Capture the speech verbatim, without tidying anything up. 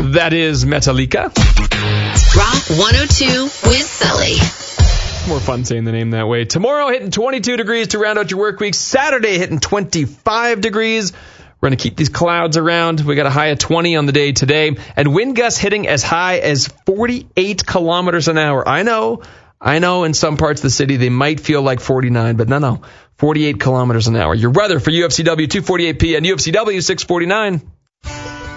That is Metallica. Rock one oh two with Sully. More fun saying the name that way. Tomorrow hitting twenty-two degrees to round out your work week. Saturday hitting twenty-five degrees. We're going to keep these clouds around. We got a high of twenty on the day today. And wind gusts hitting as high as forty-eight kilometers an hour. I know, I know in some parts of the city they might feel like forty-nine, but no, no. forty-eight kilometers an hour. Your weather for U F C W two forty-eight P and U F C W six forty-nine.